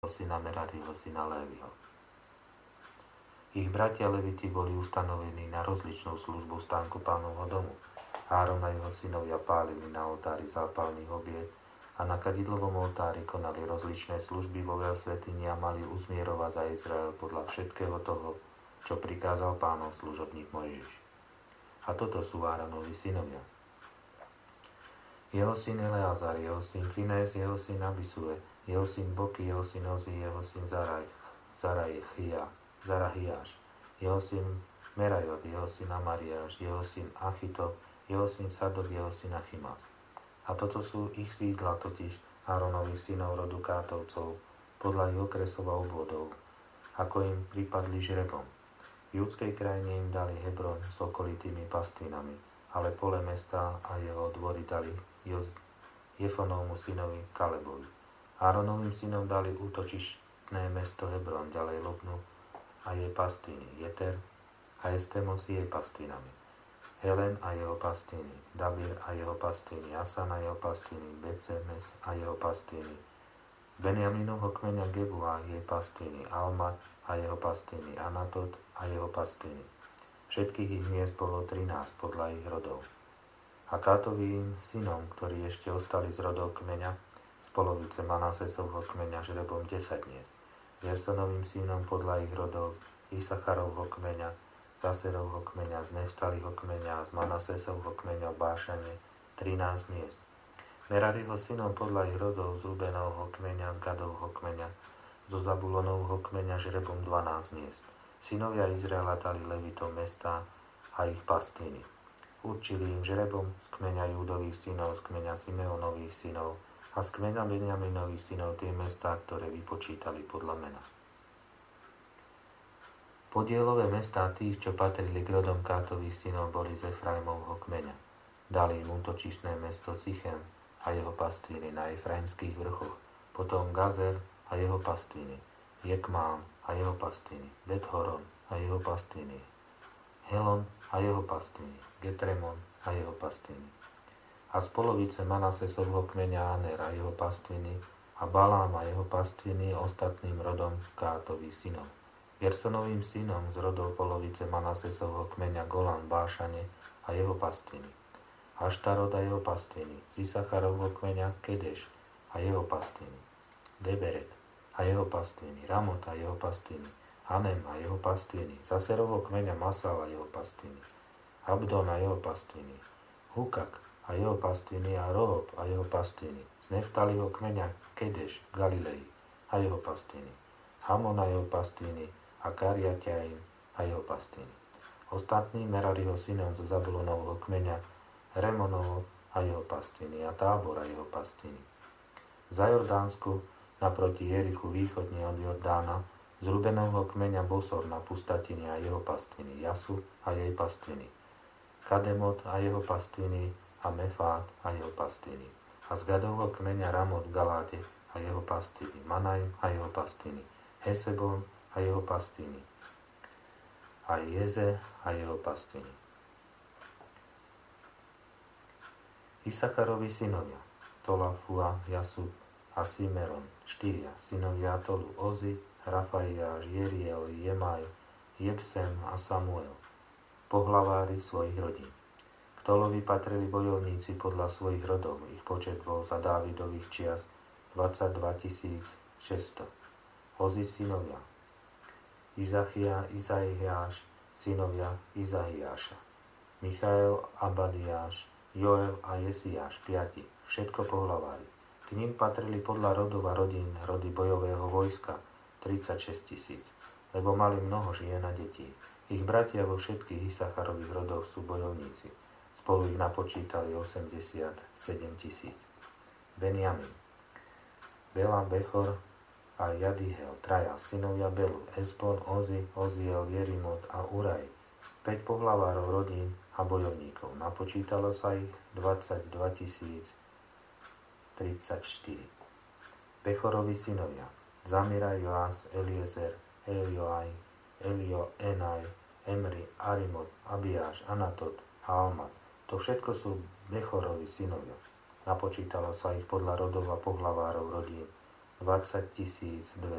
syna Merariho, syna Léviho. Ich bratia Leviti boli ustanovení na rozličnú službu v stánku Pánovho domu. Áron a jeho synovia pálili na oltári zápalných obiet a na kadidlovom oltári konali rozličné služby vo veľsvätyni a mali uzmierovať za Izrael podľa všetkého toho, čo prikázal Pánov služobník Mojžiš. A toto sú Áronovi synovia. Jeho syn Eleazar, jeho syn Finés, jeho syn Abisue, jeho syn Boky, jeho syn Ozi, jeho syn Zarahiáš, jeho syn Merajot, jeho syn Amariáš, jeho syn Achito, jeho syn Sadok, jeho syn Achimás. A toto sú ich sídla, totiž Áronových synov rodu Kátovcov, podľa ich okresov a obvodov, ako im pripadli žrebom. V judskej krajine im dali Hebron s okolitými pastvinami, ale pole mesta a jeho dvory dali Jefonovmu synovi Kalebovi. Áronovým synom dali útočištné mesto Hebron, ďalej Lobnu a jej pastviny, Jeter a Estemos jej pastvinami, Helen a jeho pastviny, Dabir a jeho pastviny, Asan a jeho pastviny, Becemes a jeho pastviny, Benjaminovho kmeňa Gebu a jej pastviny, Almat a jeho pastviny, Anatot a jeho pastviny. Všetkých ich miest bolo 13 podľa ich rodov. A Kátovým synom, ktorí ešte ostali z rodov kmeňa, z polovice Manasesovho kmeňa žrebom 10 miest. Gersonovým synom podľa ich rodov, Isacharovho kmeňa, Zaserovho kmeňa, z Neftaliho kmeňa, z Manasesovho kmeňa v Bášane 13 miest. Merariho synom podľa ich rodov, z Rubenovho kmeňa, z Gadovho kmeňa, zo Zabulonovho kmeňa žrebom 12 miest. Synovia Izraela dali Levitom mesta a ich pastviny. Určili im žrebom z kmeňa Júdových synov, z kmeňa Simeonových synov a z kmeňa Benjaminových synov tie mestá, ktoré vypočítali podľa mena. Podielové mestá tých, čo patrili k rodom Kátových synov, boli z Efraimovho kmeňa. Dali im útočištné mesto Sichem a jeho pastviny na Efraimských vrchoch, potom Gazer a jeho pastviny, Jekmám a jeho pastviny, Bet-Horon a jeho pastviny, Helon a jeho pastviny, Getremon a jeho pastviny. A z polovice Manasesovho kmeňa Aner a jeho pastviny a Balám a jeho pastviny ostatným rodom Kátových synov. Gersonovým synom z rodov polovice Manasesovho kmeňa Golan Bášane a jeho pastviny. Aštarod a jeho pastviny. Z Isacharovho kmeňa Kedeš a jeho pastviny. Deberet a jeho pastviny. Ramot a jeho pastviny. Hanem a jeho pastviny. Zaserovho kmeňa Masal a jeho pastviny. Abdon a jeho pastviny, Hukak a jeho pastviny a Rohob a jeho pastviny, z Neftaliho kmeňa Kedeš v Galilei a jeho pastviny, Hamon a jeho pastviny a Kariaťaim a jeho pastviny. Ostatní Merariho synom zo Zabulonovho kmeňa Remonovo a jeho pastviny a Tábor a jeho pastviny. Za Jordánsku naproti Jerichu východne od Jordána z Rubenovho kmeňa Bosor na pustatine a jeho pastviny, Jasu a jej pastviny. Kademot a jeho pastviny a Mefát a jeho pastviny. A z Gadovho kmeňa Ramot v Galáde a jeho pastviny. Manajm a jeho pastviny. Hesebon a jeho pastviny. A Jeze a jeho pastviny. Isacharovi synovia. Tola, Fua, Jasub a Simeron. 4 synovia Tolu. Ozi, Rafaiáš, Jeriel, Jemaj, Jebsem a Samuel. Pohlavári svojich rodín. K Tolovi patrili bojovníci podľa svojich rodov. Ich počet bol za Dávidových čias 22 600. Ozi synovia. Izachia, Izaiáš, synovia Izaiáša. Michael, Abadiáš, Joel a Jesiáš, 5. Všetko pohlavári. K nim patrili podľa rodov a rodín rody bojového vojska 36 000, lebo mali mnoho žien a detí. Ich bratia vo všetkých Isacharových rodoch sú bojovníci. Spolu ich napočítali 87 000. Benjamin. Bela, Bechor a Jadihel, 3 synovia Belu, Esbon, Ozi, Oziel, Jerimot a Uraj. 5 pohlavárov rodín a bojovníkov. Napočítalo sa ich 22 034. Bechorovi synovia. Zamira, Joás, Eliezer, Elioenaj, Emri, Arimot, Abiáš, Anatot a Almat. To všetko sú Bechorovi synovia. Napočítalo sa ich podľa rodov a pohlavárov rodín 20 200.